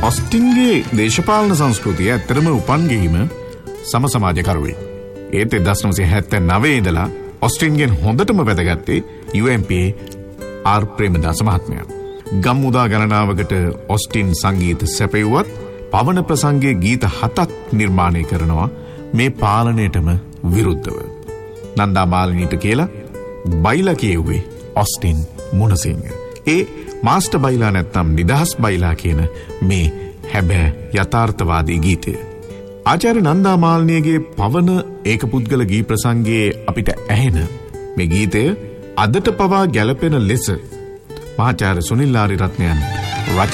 ඔස්ටින්ගේ දේශපාලන සංස්කෘතිය ඇත්තටම උපන්ගීම සම සමාජකරුවෙක්. ඒත් 1979 ඉඳලා ඔස්ටින්ගෙන් හොඳටම වැදගත්තේ UMP ආර් ප්‍රේමදාස මහත්මයා. ගම්මුදා ගණනාවකට ඔස්ටින් සංගීත සැපයුවත් පවන ප්‍රසංගයේ ගීත 7ක් නිර්මාණය කරනවා මේ පාලනයටම විරුද්ධව. නන්දා මාලිනීට කියලා බයිලා කියෙව්වේ ඔස්ටින් මුණසිංහ. ඒ මාස්ටර් බයිලා නැත්නම් නිදහස් බයිලා කියන මේ හැබෑ යථාර්ථවාදී ගීතය. ආචාර්ය නන්දා මාලිනියගේ පවන ඒකපුද්ගල ගී ප්‍රසංගයේ අපිට ඇහෙන මේ ගීතය අදට පවා ගැලපෙන ලෙස මහාචාර්ය සුනිල් ආරියරත්නයන්